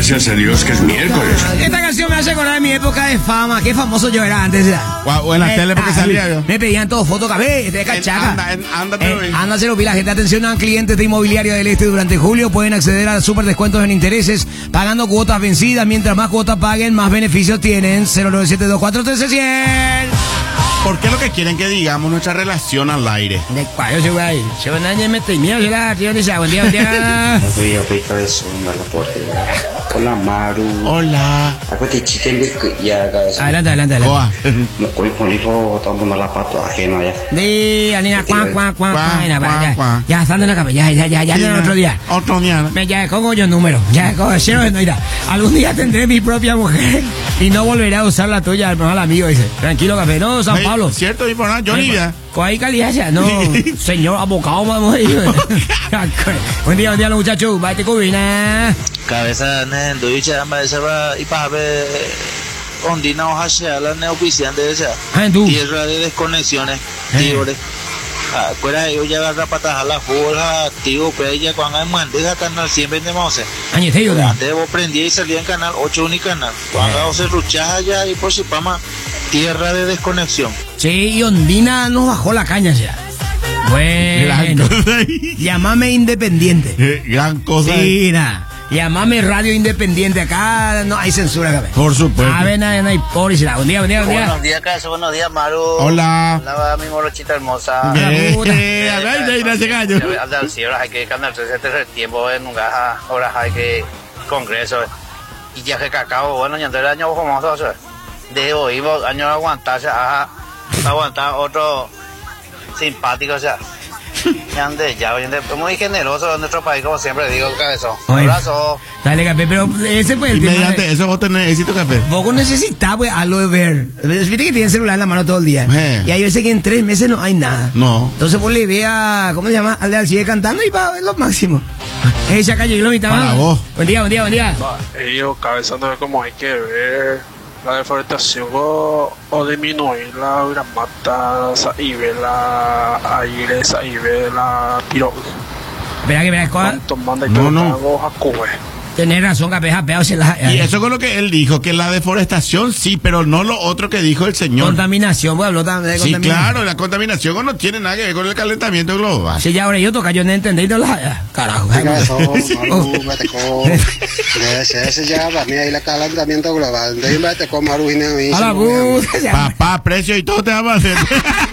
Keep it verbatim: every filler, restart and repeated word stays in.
Gracias a Dios que es miércoles. Esta canción me hace acordar de mi época de fama. Qué famoso yo era antes. O en la tele porque salía yo. Me pedían todo fotos, cabé, de cachaca. Anda, en- ándate, Eh, anda, se lo vi la gente. Atención a clientes de Inmobiliaria del Este durante julio. Pueden acceder a super descuentos en intereses pagando cuotas vencidas. Mientras más cuotas paguen, más beneficios tienen. cero nueve siete dos cuatro tres cero cero. ¿Por qué lo que quieren que digamos nuestra relación al aire? De cuál yo se voy a ir. Se van a ir, me estoy miedo, se la tío, dice, buen día, buen día. Tôi yêu cái cái số mà là por cái con la maru Hola. aku ti chicken de que ya guys Adelante, adelante, adelante. Boa. no coi con hijo tanto no la pato ajeno ya Di, Alina, cuac, cuac, cuac, Cuac, cuac, ya, cuac, ya, cuac. ya, están en la cabeza, ya, ya, ya, ya, Sí, ya, otro día. Otro día. ¿no? Me ya cojo yo número, ya cojo cero de noida. Algún día tendré mi propia mujer y no volveré a usar la tuya, el mal amigo, dice. Tranquilo, café, no, San Hey, Pablo. Cierto, y por nada, Johnny. ya. Con ahí calidad ya, no, señor abogado, vamos a ir. Buen día, buen día, los muchachos, vaya cubina. Cabeza en ducha me se va y para ver ondina o hacia la neoficial de esa Ah, tú. tierra de desconexiones tío de ah cuera yo ya agarra patas a la bola tío pero ella cuando hay mandeja canal siempre de Mose Añete yo, antes vos prendí y salía en canal ocho único canal cuando se ruchaja ya y por si pama tierra de desconexión. sí, y Ondina nos bajó la caña ya. Gran Bueno, cosa ahí. llamame independiente. Eh, Gran cosa ahí. Sí, nada. Llamame radio independiente. Acá no hay censura, cabrón. Por supuesto. A ver, no, no hay publicidad. Buen día, buen día, buen día. Buenos días, Caso, buenos días, Maru. Hola. Hola, mi morochita hermosa. Eh, puta. eh, a ver, ahí no hace gallo. Anda al cielo, hay que cantarse ese tiempo en un gaja, ahora hay que congreso. Y ya que cacao, bueno, ya entonces el año como vamos a hacer. De hoy, año aguantarse, ajá, aguantar otro simpático, o sea. Ya ande, ya, oye, muy generoso en nuestro país, como siempre digo, cabezón. Un Oye. abrazo. Dale, café, pero ese fue el Y tema. mediante de- eso vos tenés éxito, café. Vos necesitas, pues, algo de ver. Viste que tiene celular en la mano todo el día. Eh. Y hay veces que en tres meses no hay nada. No. Entonces vos le veas, ¿cómo se llama? Al de Alcide cantando y va a ver lo máximo. Esa calle y lo mitad. Para vos. Buen día, buen día, buen día. Ellos cabezando como hay que ver la deforestación o, o disminuir la gramata, y ver la aire, y ver la piro. Espera que veas, cosa. Tanto manda y No, todo no. hago a comer. Tenés razón, café, japeado se la. Y eso con lo que él dijo, que la deforestación sí, pero no lo otro que dijo el señor. Contaminación, pues habló también de Sí, contaminación. claro, la contaminación no tiene nada que ver con el calentamiento global. Sí, ya ahora yo toca, yo no entendí no la. Carajo. cabezón maru mete con ese ese ya para mí ahí la calentamiento global de mete con maru y A la puta. Papá, precio y todo te vamos a hacer.